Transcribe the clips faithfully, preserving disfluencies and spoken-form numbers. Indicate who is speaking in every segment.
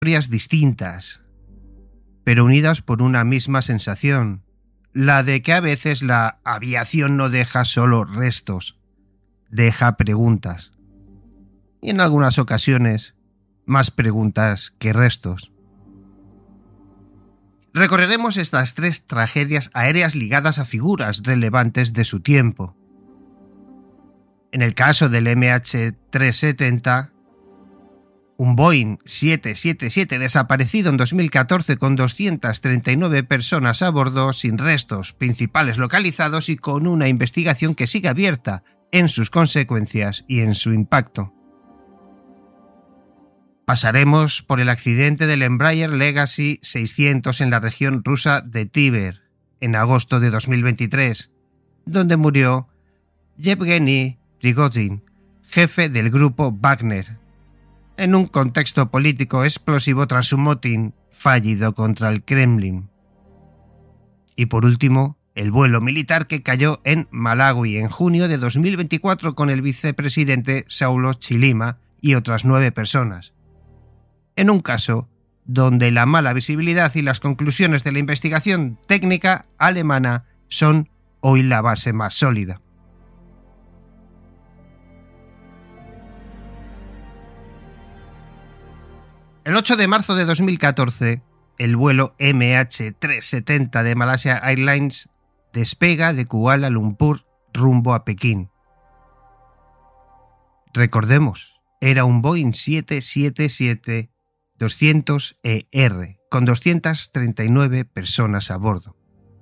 Speaker 1: historias distintas, pero unidas por una misma sensación, la de que a veces la aviación no deja solo restos, deja preguntas. Y en algunas ocasiones, más preguntas que restos. Recorreremos estas tres tragedias aéreas ligadas a figuras relevantes de su tiempo. En el caso del eme hache trescientos setenta, un Boeing siete siete siete desaparecido en dos mil catorce con doscientas treinta y nueve personas a bordo, sin restos principales localizados y con una investigación que sigue abierta en sus consecuencias y en su impacto. Pasaremos por el accidente del Embraer Legacy seiscientos en la región rusa de Tíber, en agosto de dos mil veintitrés, donde murió Yevgeny Prigozhin, jefe del grupo Wagner, en un contexto político explosivo tras su motín fallido contra el Kremlin. Y por último, el vuelo militar que cayó en Malawi en junio de dos mil veinticuatro con el vicepresidente Saulo Chilima y otras nueve personas. En un caso donde la mala visibilidad y las conclusiones de la investigación técnica alemana son hoy la base más sólida. El ocho de marzo de dos mil catorce, el vuelo eme hache trescientos setenta de Malaysia Airlines despega de Kuala Lumpur rumbo a Pekín. Recordemos, era un Boeing siete siete siete doscientos E R con doscientas treinta y nueve personas a bordo.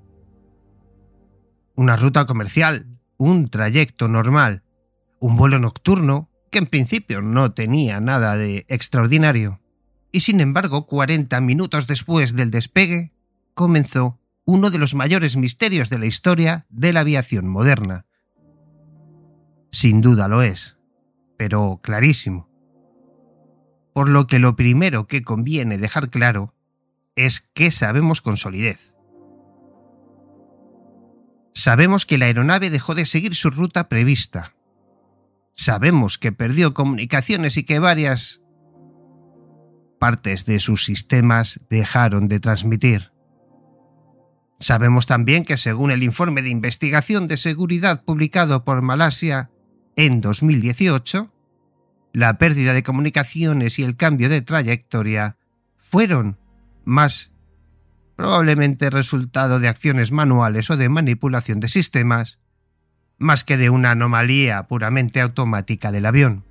Speaker 1: Una ruta comercial, un trayecto normal, un vuelo nocturno que en principio no tenía nada de extraordinario. Y sin embargo, cuarenta minutos después del despegue, comenzó uno de los mayores misterios de la historia de la aviación moderna. Sin duda lo es, pero clarísimo. Por lo que lo primero que conviene dejar claro es qué sabemos con solidez. Sabemos que la aeronave dejó de seguir su ruta prevista. Sabemos que perdió comunicaciones y que varias partes de sus sistemas dejaron de transmitir. Sabemos también que, según el informe de investigación de seguridad publicado por Malasia en dos mil dieciocho, la pérdida de comunicaciones y el cambio de trayectoria fueron más probablemente resultado de acciones manuales o de manipulación de sistemas, más que de una anomalía puramente automática del avión.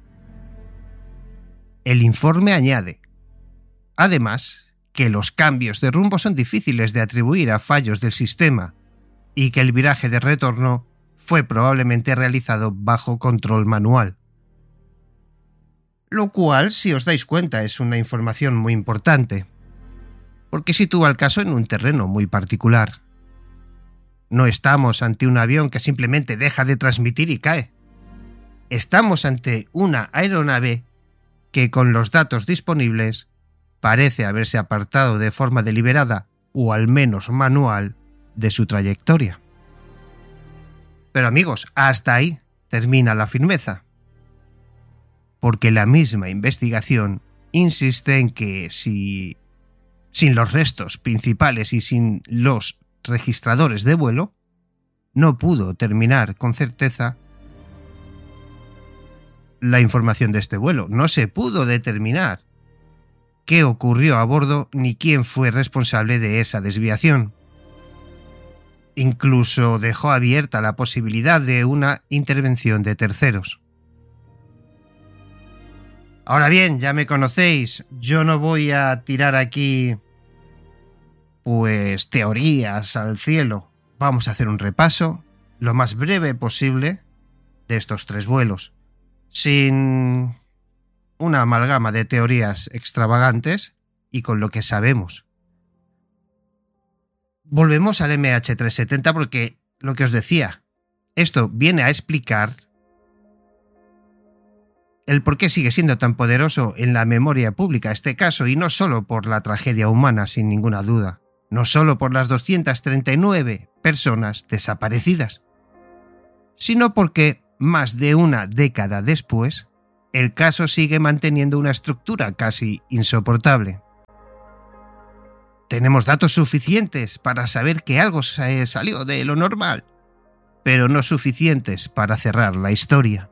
Speaker 1: El informe añade, además, que los cambios de rumbo son difíciles de atribuir a fallos del sistema y que el viraje de retorno fue probablemente realizado bajo control manual. Lo cual, si os dais cuenta, es una información muy importante, porque sitúa el caso en un terreno muy particular. No estamos ante un avión que simplemente deja de transmitir y cae. Estamos ante una aeronave que, con los datos disponibles, parece haberse apartado de forma deliberada, o al menos manual, de su trayectoria. Pero amigos, hasta ahí termina la firmeza. Porque la misma investigación insiste en que si, sin los restos principales y sin los registradores de vuelo, no pudo terminar con certeza la información de este vuelo. No se pudo determinar qué ocurrió a bordo ni quién fue responsable de esa desviación. Incluso dejó abierta la posibilidad de una intervención de terceros. Ahora bien, ya me conocéis, yo no voy a tirar aquí pues teorías al cielo. Vamos a hacer un repaso lo más breve posible de estos tres vuelos, sin una amalgama de teorías extravagantes y con lo que sabemos. Volvemos al eme hache trescientos setenta porque, lo que os decía, esto viene a explicar el por qué sigue siendo tan poderoso en la memoria pública este caso, y no solo por la tragedia humana, sin ninguna duda, no solo por las doscientas treinta y nueve personas desaparecidas, sino porque, más de una década después, el caso sigue manteniendo una estructura casi insoportable. Tenemos datos suficientes para saber que algo se salió de lo normal, pero no suficientes para cerrar la historia.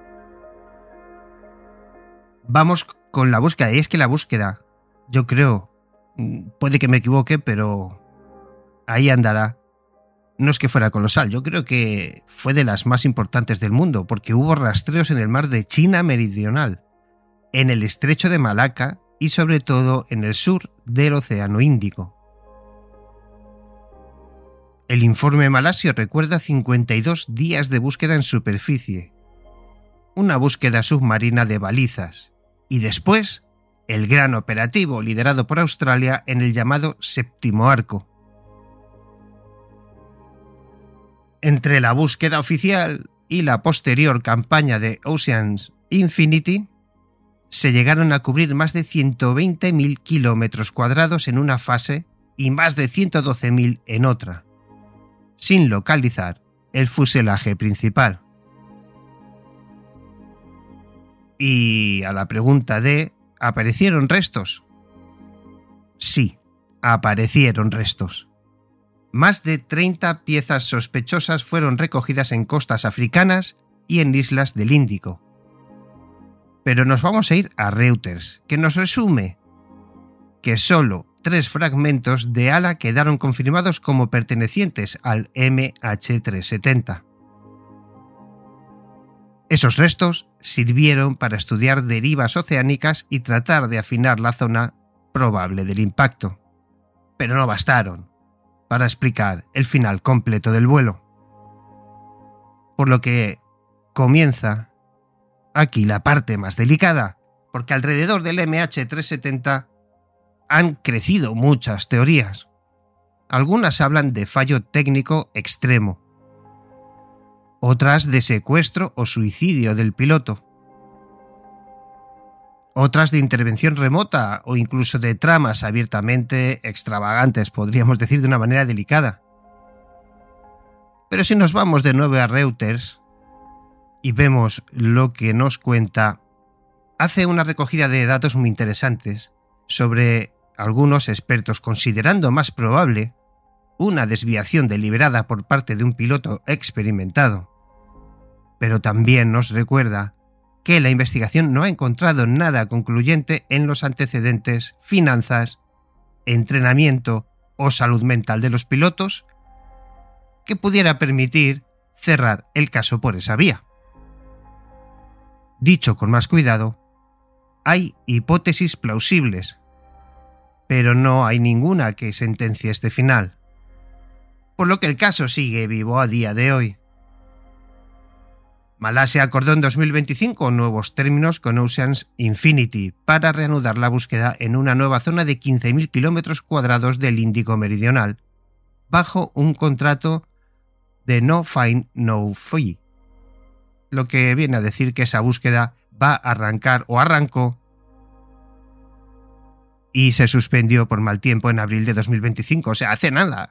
Speaker 1: Vamos con la búsqueda, y es que la búsqueda, yo creo, puede que me equivoque, pero ahí andará. No es que fuera colosal, yo creo que fue de las más importantes del mundo, porque hubo rastreos en el mar de China Meridional, en el estrecho de Malaca y sobre todo en el sur del Océano Índico. El informe malasio recuerda cincuenta y dos días de búsqueda en superficie, una búsqueda submarina de balizas, y después el gran operativo liderado por Australia en el llamado Séptimo Arco. Entre la búsqueda oficial y la posterior campaña de Ocean's Infinity, se llegaron a cubrir más de ciento veinte mil kilómetros cuadrados en una fase y más de ciento doce mil en otra, sin localizar el fuselaje principal. Y a la pregunta de ¿aparecieron restos? Sí, aparecieron restos. Más de treinta piezas sospechosas fueron recogidas en costas africanas y en islas del Índico. Pero nos vamos a ir a Reuters, que nos resume que solo tres fragmentos de ala quedaron confirmados como pertenecientes al M H trescientos setenta. Esos restos sirvieron para estudiar derivas oceánicas y tratar de afinar la zona probable del impacto, pero no bastaron para explicar el final completo del vuelo. Por lo que comienza aquí la parte más delicada, porque alrededor del M H trescientos setenta han crecido muchas teorías. Algunas hablan de fallo técnico extremo, otras de secuestro o suicidio del piloto, otras de intervención remota o incluso de tramas abiertamente extravagantes, podríamos decir de una manera delicada. Pero si nos vamos de nuevo a Reuters y vemos lo que nos cuenta, hace una recogida de datos muy interesantes sobre algunos expertos considerando más probable una desviación deliberada por parte de un piloto experimentado. Pero también nos recuerda que la investigación no ha encontrado nada concluyente en los antecedentes, finanzas, entrenamiento o salud mental de los pilotos que pudiera permitir cerrar el caso por esa vía. Dicho con más cuidado, hay hipótesis plausibles, pero no hay ninguna que sentencie este final, por lo que el caso sigue vivo a día de hoy. Malasia acordó en dos mil veinticinco nuevos términos con Ocean's Infinity para reanudar la búsqueda en una nueva zona de quince mil kilómetros cuadrados del Índico Meridional, bajo un contrato de no find, no fee, lo que viene a decir que esa búsqueda va a arrancar o arrancó y se suspendió por mal tiempo en abril de dos mil veinticinco, o sea, hace nada.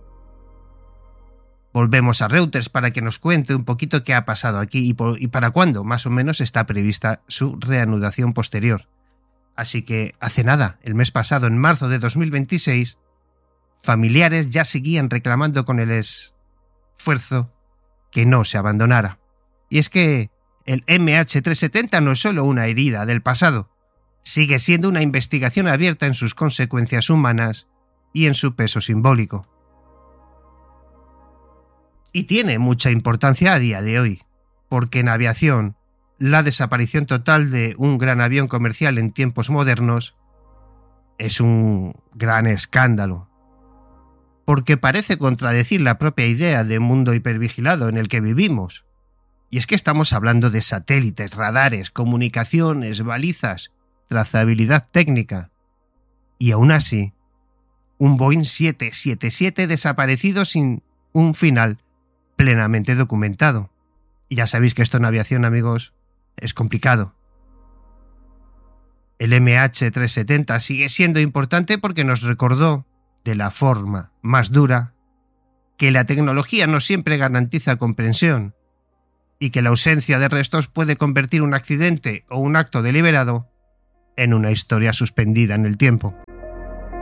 Speaker 1: Volvemos a Reuters para que nos cuente un poquito qué ha pasado aquí y, por, y para cuándo más o menos está prevista su reanudación posterior. Así que hace nada, el mes pasado, en marzo de dos mil veintiséis, familiares ya seguían reclamando con el esfuerzo que no se abandonara. Y es que el M H trescientos setenta no es solo una herida del pasado, sigue siendo una investigación abierta en sus consecuencias humanas y en su peso simbólico. Y tiene mucha importancia a día de hoy, porque en aviación, la desaparición total de un gran avión comercial en tiempos modernos es un gran escándalo, porque parece contradecir la propia idea de mundo hipervigilado en el que vivimos. Y es que estamos hablando de satélites, radares, comunicaciones, balizas, trazabilidad técnica. Y aún así, un Boeing siete setenta y siete desaparecido sin un final plenamente documentado. Y ya sabéis que esto en aviación, amigos, es complicado. El M H trescientos setenta sigue siendo importante porque nos recordó, de la forma más dura, que la tecnología no siempre garantiza comprensión y que la ausencia de restos puede convertir un accidente o un acto deliberado en una historia suspendida en el tiempo.